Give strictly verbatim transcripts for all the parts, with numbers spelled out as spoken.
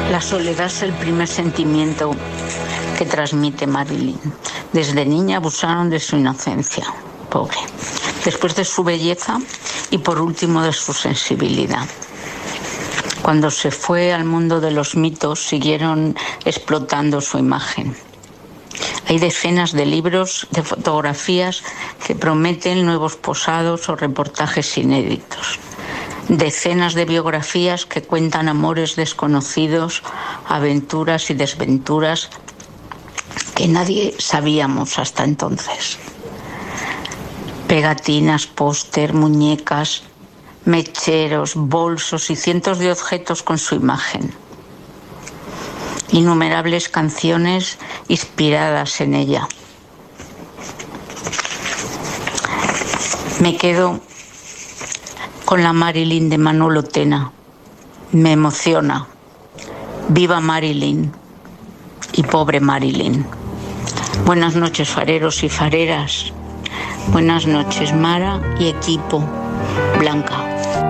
La soledad es el primer sentimiento que transmite Marilyn. Desde niña abusaron de su inocencia, pobre. Después de su belleza y por último de su sensibilidad. Cuando se fue al mundo de los mitos, siguieron explotando su imagen. Hay decenas de libros, de fotografías que prometen nuevos posados o reportajes inéditos. Decenas de biografías que cuentan amores desconocidos, aventuras y desventuras que nadie sabíamos hasta entonces. Pegatinas, póster, muñecas, mecheros, bolsos y cientos de objetos con su imagen. Innumerables canciones inspiradas en ella. Me quedo con la Marilyn de Manolo Tena. Me emociona. Viva Marilyn y pobre Marilyn. Buenas noches, fareros y fareras. Buenas noches, Mara y equipo. Blanca.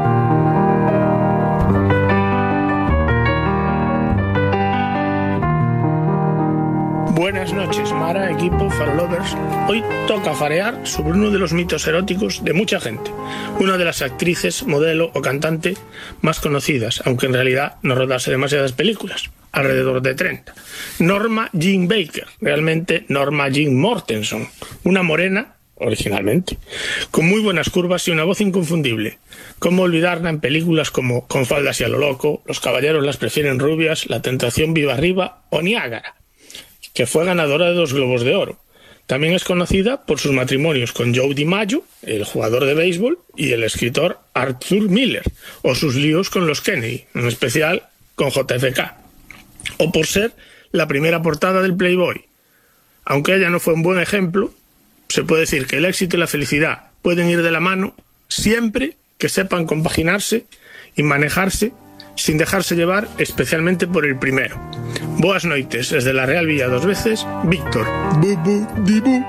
Buenas noches, Mara, equipo, farolovers. Hoy toca farear sobre uno de los mitos eróticos de mucha gente. Una de las actrices, modelo o cantante más conocidas, aunque en realidad no rodase demasiadas películas, alrededor de treinta. Norma Jean Baker, realmente Norma Jean Mortensen, una morena, originalmente, con muy buenas curvas y una voz inconfundible. ¿Cómo olvidarla en películas como Con faldas y a lo loco, Los caballeros las prefieren rubias, La tentación viva arriba o Niágara, que fue ganadora de dos Globos de Oro? También es conocida por sus matrimonios con Joe DiMaggio, el jugador de béisbol, y el escritor Arthur Miller, o sus líos con los Kennedy, en especial con J F K, o por ser la primera portada del Playboy. Aunque ella no fue un buen ejemplo, se puede decir que el éxito y la felicidad pueden ir de la mano siempre que sepan compaginarse y manejarse sin dejarse llevar especialmente por el primero. Boas noites desde la Real Villa dos veces, Víctor Bubu Dibu.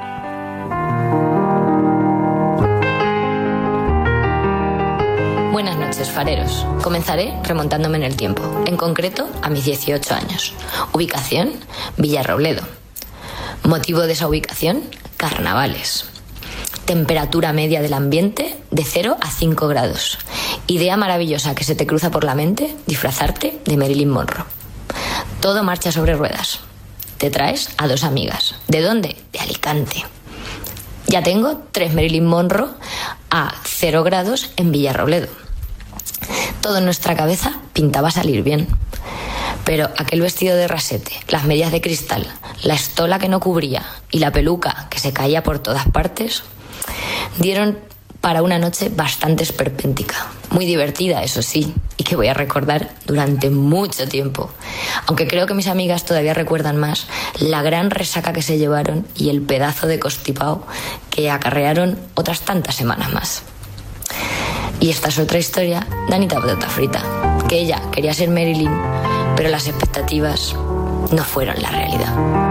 Buenas noches, fareros. Comenzaré remontándome en el tiempo, en concreto a mis dieciocho años. Ubicación, Villarrobledo. Motivo de esa ubicación, carnavales. Temperatura media del ambiente de cero a cinco grados. Idea maravillosa que se te cruza por la mente, disfrazarte de Marilyn Monroe. Todo marcha sobre ruedas. Te traes a dos amigas. ¿De dónde? De Alicante. Ya tengo tres Marilyn Monroe a cero grados en Villarrobledo. Todo en nuestra cabeza pintaba salir bien. Pero aquel vestido de rasete, las medias de cristal, la estola que no cubría y la peluca que se caía por todas partes dieron para una noche bastante esperpéntica. Muy divertida, eso sí, y que voy a recordar durante mucho tiempo. Aunque creo que mis amigas todavía recuerdan más la gran resaca que se llevaron y el pedazo de constipado que acarrearon otras tantas semanas más. Y esta es otra historia de Anita Patata Frita, que ella quería ser Marilyn, pero las expectativas no fueron la realidad.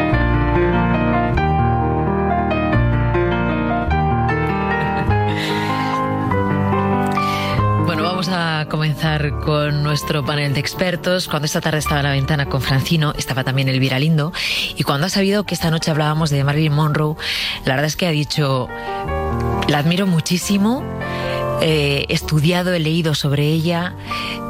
Vamos a comenzar con nuestro panel de expertos. Cuando esta tarde estaba en la ventana con Francino, estaba también Elvira Lindo, y cuando ha sabido que esta noche hablábamos de Marilyn Monroe, la verdad es que ha dicho: la admiro muchísimo, eh, he estudiado, he leído sobre ella,